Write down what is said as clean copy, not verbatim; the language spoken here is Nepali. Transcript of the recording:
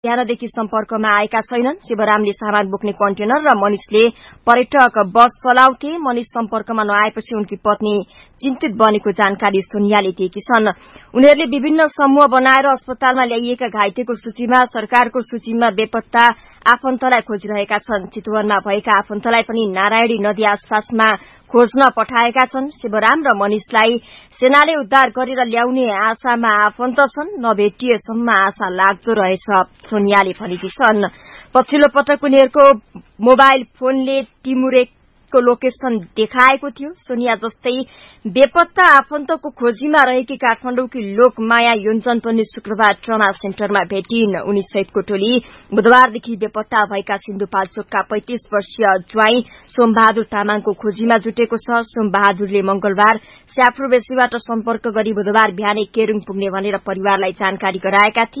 बिहानदेखि सम्पर्कमा आएका छैनन्। शिवरामले सामान बोक्ने कन्टेनर र मनिषले पर्यटक बस चलाउँथे। मनिष सम्पर्कमा नआएपछि उनकी पत्नी चिन्तित बनेको जानकारी सोनियाले दिएकी छन्। उनीहरूले विभिन्न समूह बनाएर अस्पतालमा ल्याइएका घाइतेको सूचीमा सरकारको सूचीमा बेपत्ता आफन्तलाई खोजिरहेका छन्। चितवनमा भएका आफन्तलाई पनि नारायणी नदी आसपासमा खोज्न पठाएका छन्। शिवराम र मनिषलाई सेनाले उद्धार गरेर ल्याउने आशामा आफन्त छन्। नभेटिएसम्म आशा लाग्दो रहेछ सोनियाले भनेकी छन्। पछिल्लो पटक उनीहरूको मोबाइल फोनले टिमुरेको लोकेशन देखाएको थियो। सोनिया जस्तै बेपत्ता आफन्तको खोजीमा रहेकी काठमाडौँकी लोकमाया योन्जन पनि शुक्रबार ट्रमा सेन्टरमा भेटिन्। उनी सहितको टोली बुधबारदेखि बेपत्ता भएका सिन्धुपाल्चोकका 35 वर्षीय ज्वाइँ सोमबहादुर तामाङको खोजीमा जुटेको छ। सोमबहादुरले मंगलबार स्याफ्रो बेसीबाट सम्पर्क गरी बुधबार बिहानै केरुङ पुग्ने भनेर परिवारलाई जानकारी गराएका थिए।